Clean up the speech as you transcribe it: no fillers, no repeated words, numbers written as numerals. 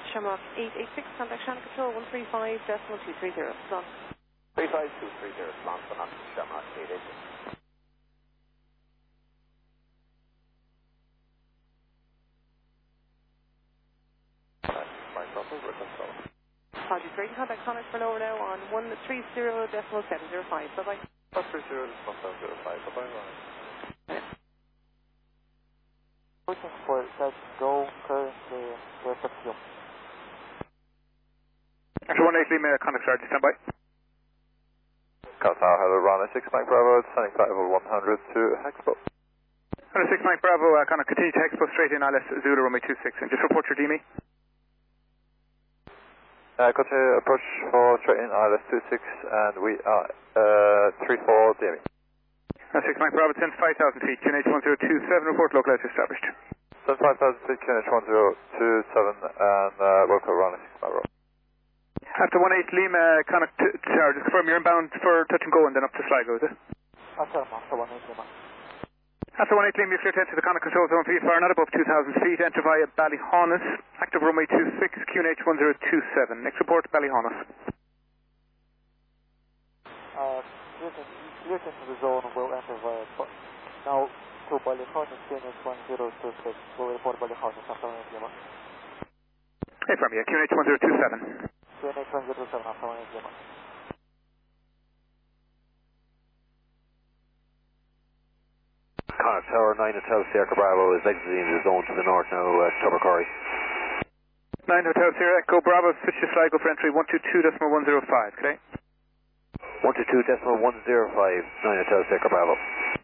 Shamrock 886, contact Shannon Control 135.230. Slot. 35230, slot for Knox Shamrock 886. Apologies, great. Contact Sonic for lower now on 130.705. Bye-bye. 130.705. Bye-bye. Looking for that go currently reception. Actually, 1-8 Lima, contact Sergeant, stand by. Contact Hello, Ron 6 Mike Bravo, sending flight level 100 to Hexpo. 106 Mike Bravo, contact continue to Hexpo straight in ILS Zulu runway 26, and just report your DME. Continue approach for straight in ILS 26, and we are 34 DME. 106 Mike Bravo, 10,500 feet, QNH 1027, report localized established. 5,000 feet, QNH 1027, and local Ron 6 Mike Bravo. After 1-8 Lima, contact Tower, just confirm you're inbound for touch and go and then up to Sligo, is it? After 1-8 Lima. After 1-8 Lima, you're clear to enter the contact control zone, VFR not above 2,000 feet, enter via Ballyhaunis, active runway 26, QNH 1027. Next report, Ballyhaunis. Clear into the zone, will enter via, now to Ballyhaunis, QNH 1026, will report Ballyhaunis after 1-8 Lima. Hey, from you, QNH 1027. QNH 1027 after 1-8 Lima. Contact Tower 9 Hotel Sierra Bravo is exiting the zone to the north now, Tobercory. 9 Hotel Sierra Echo Bravo, switch to Sligo for entry 122.105, okay? 122.105, 9 Hotel Sierra Bravo.